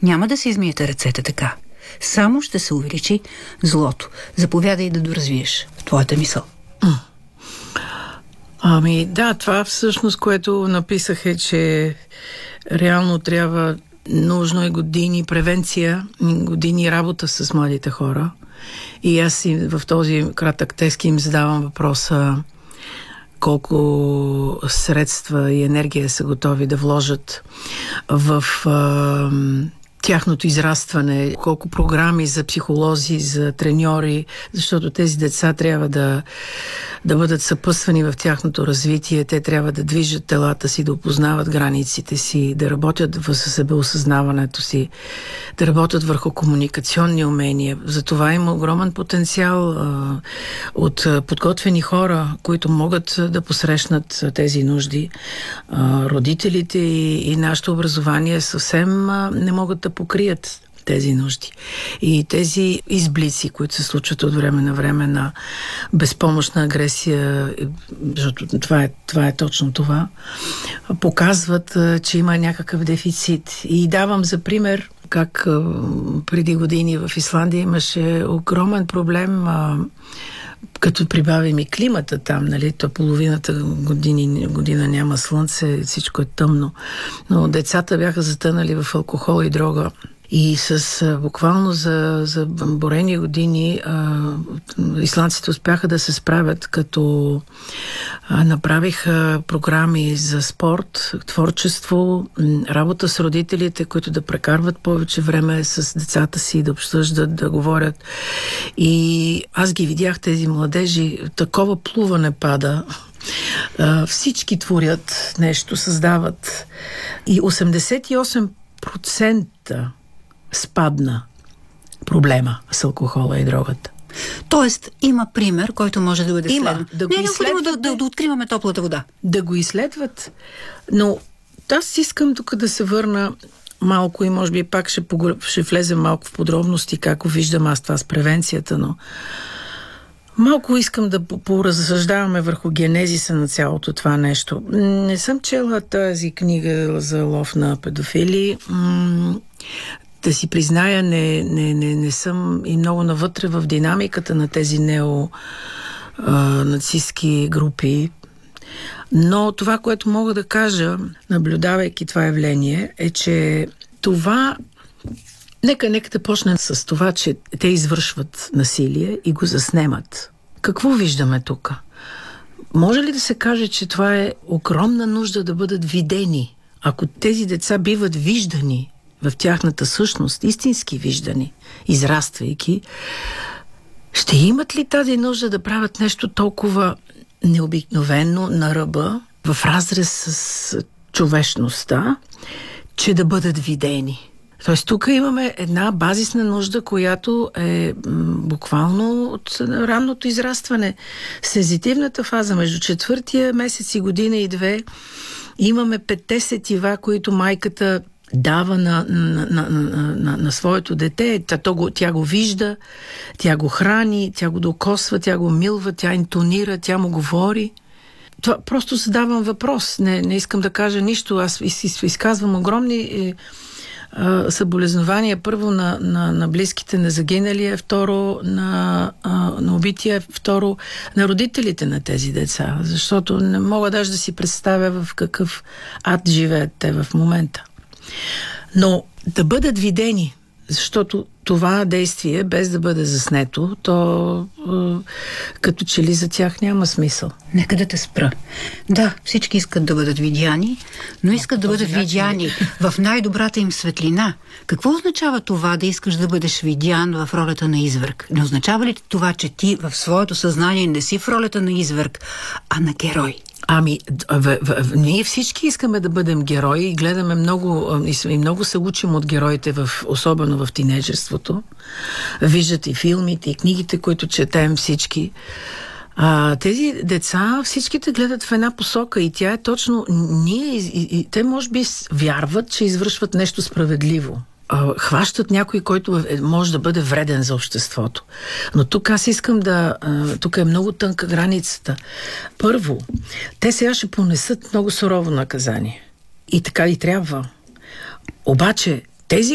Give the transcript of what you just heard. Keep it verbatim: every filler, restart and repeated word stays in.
няма да се измиете ръцете така. Само ще се увеличи злото. Заповядай да доразвиеш твоята мисъл. Ами да, това всъщност, което написах е, че реално трябва, нужно е години превенция, години работа с младите хора. И аз в този кратък тест им задавам въпроса колко средства и енергия са готови да вложат в а, тяхното израстване, колко програми за психолози, за треньори, защото тези деца трябва да, да бъдат съпътствани в тяхното развитие, те трябва да движат телата си, да опознават границите си, да работят в себеосъзнаването си, да работят върху комуникационни умения. Затова има огромен потенциал а, от подготвени хора, които могат да посрещнат тези нужди. А, родителите и, и нашето образование съвсем а, не могат да покрият тези нужди. И тези изблици, които се случват от време на време на безпомощна агресия, защото това е, това е точно това, показват, че има някакъв дефицит. И давам за пример как преди години в Исландия имаше огромен проблем, като прибавим и климата там, нали, то половината години, година няма слънце, всичко е тъмно. Но децата бяха затънали в алкохол и дрога. И с буквално за, за борени години а, исландците успяха да се справят, като а, направиха програми за спорт, творчество, работа с родителите, които да прекарват повече време с децата си, да обсъждат, да говорят. И аз ги видях, тези младежи, такова плуване пада. А, всички творят нещо, създават. И осемдесет и осем процента спадна проблема с алкохола и дрогата. Тоест, има пример, който може да бъде има, следван. да Не е необходимо изследват, да, да, да откриваме топлата вода. Да го изследват. Но аз искам тук да се върна малко и може би пак ще, погр... ще влезем малко в подробности, како виждам аз това с превенцията, но малко искам да поразсъждаваме върху генезиса на цялото това нещо. Не съм чела тази книга за лов на педофили. Да си призная, не, не, не, не съм и много навътре в динамиката на тези неонацистски групи. Но това, което мога да кажа, наблюдавайки това явление, е, че това... Нека, нека да почнем с това, че те извършват насилие и го заснемат. Какво виждаме тук? Може ли да се каже, че това е огромна нужда да бъдат видени? Ако тези деца биват виждани в тяхната същност, истински виждани, израствайки, ще имат ли тази нужда да правят нещо толкова необикновено на ръба, в разрез с човечността, че да бъдат видени? Тоест тук имаме една базисна нужда, която е буквално от ранното израстване. Сензитивната фаза между четвъртия месец и година и две имаме петте сетива, които майката дава на, на, на, на, на, на своето дете. Тя, то го, тя го вижда, тя го храни, тя го докосва, тя го милва, тя интонира, тя му говори. Това просто задавам въпрос. Не, не искам да кажа нищо. Аз из, из, изказвам огромни е, е, съболезнования. Първо на, на, на близките на загиналия, второ на, е, на убития, второ на родителите на тези деца. Защото не мога даже да си представя в какъв ад живеят те в момента. Но да бъдат видени, защото това действие, без да бъде заснето, то е, като че ли за тях няма смисъл. Нека да те спра. Да, всички искат да бъдат видяни, но искат да бъдат видяни в най-добрата им светлина. Какво означава това да искаш да бъдеш видян в ролята на изверг? Не означава ли това, че ти в своето съзнание не си в ролята на изверг, а на герой? Ами, в, в, в, ние всички искаме да бъдем герои и гледаме много, и много се учим от героите, в, особено в тинейджерството. Виждат и филмите, и книгите, които четем всички. А, тези деца, всичките гледат в една посока и тя е точно ние, и, и, те може би вярват, че извършват нещо справедливо. Хващат някой, който може да бъде вреден за обществото. Но тук аз искам да... Тук е много тънка границата. Първо, те сега ще понесат много сурово наказание. И така и трябва. Обаче, тези,